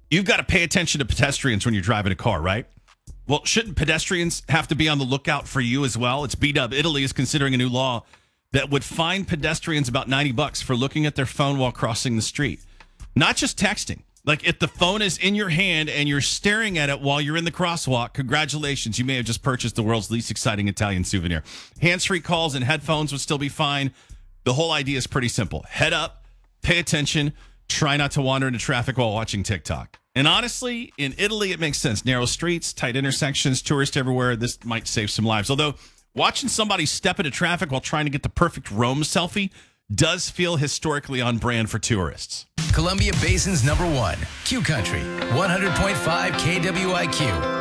You've got to pay attention to pedestrians when you're driving a car, right? Well, shouldn't pedestrians have to be on the lookout for you as well? It's B-Dub. Italy is considering a new law that would fine pedestrians about $90 for looking at their phone while crossing the street. Not just texting. Like, if the phone is in your hand and you're staring at it while you're in the crosswalk, congratulations, you may have just purchased the world's least exciting Italian souvenir. Hands-free calls and headphones would still be fine. The whole idea is pretty simple. Head up, pay attention, try not to wander into traffic while watching TikTok. And honestly, in Italy, it makes sense. Narrow streets, tight intersections, tourists everywhere. This might save some lives. Although, watching somebody step into traffic while trying to get the perfect Rome selfie does feel historically on brand for tourists. Columbia Basin's #1, Q Country, 100.5 KWIQ.